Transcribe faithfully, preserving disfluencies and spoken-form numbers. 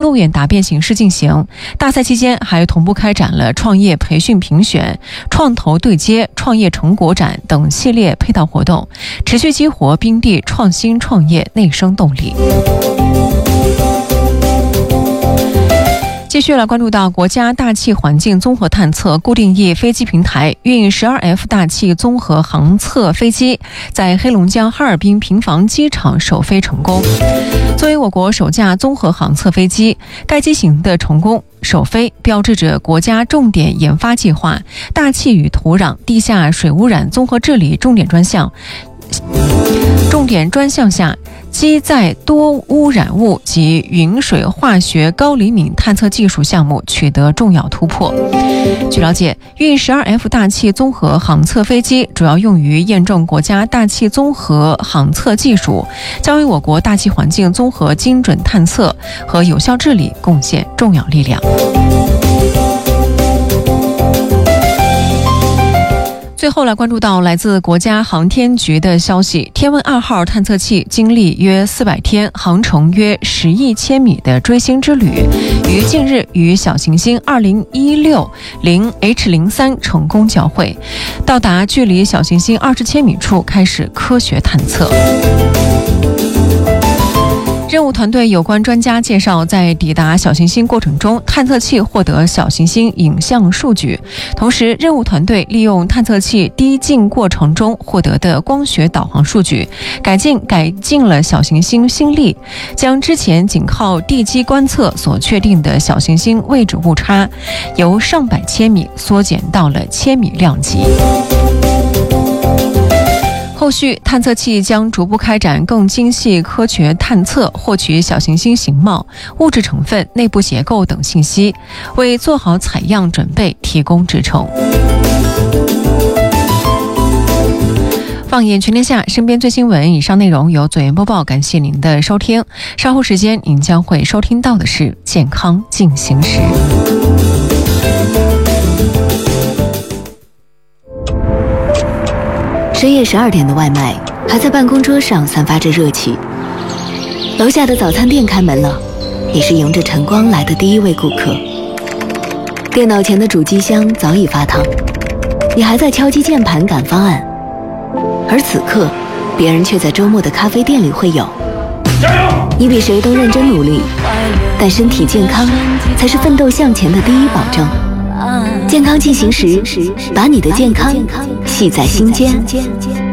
抽验答辩形式进行。大赛期间还同步开展了创业培训评选、创投对接、创业成果展等系列配套活动，持续激活冰地创新创业内生动力。继续来关注到国家大气环境综合探测固定翼飞机平台运 十二 F 大气综合航测飞机在黑龙江哈尔滨平房机场首飞成功。作为我国首架综合航测飞机，该机型的成功首飞标志着国家重点研发计划大气与土壤地下水污染综合治理重点专项重点专项下机载多污染物及云水化学高厘米探测技术项目取得重要突破。据了解，运 十二 F 大气综合航测飞机主要用于验证国家大气综合航测技术，将为我国大气环境综合精准探测和有效治理贡献重要力量。最后来关注到来自国家航天局的消息，天问二号探测器经历约四百天、航程约十亿千米的追星之旅，于近日与小行星二零一六零 H 零三成功交会，到达距离小行星二十千米处开始科学探测。任务团队有关专家介绍，在抵达小行星过程中，探测器获得小行星影像数据，同时任务团队利用探测器低进过程中获得的光学导航数据，改进改进了小行星星力，将之前仅靠地基观测所确定的小行星位置误差由上百千米缩减到了千米量级。后续探测器将逐步开展更精细科学探测，获取小行星形貌、物质成分、内部结构等信息，为做好采样准备提供支撑。放眼全天下，身边最新闻。以上内容由左岩播报，感谢您的收听。稍后时间您将会收听到的是健康进行时。 深夜十二点的外卖还在办公桌上散发着热气，楼下的早餐店开门了，你是迎着晨光来的第一位顾客。电脑前的主机箱早已发烫，你还在敲击键盘赶方案，而此刻别人却在周末的咖啡店里会友。你比谁都认真努力，但身体健康才是奋斗向前的第一保证。健康进行时，把你的健康系在心间。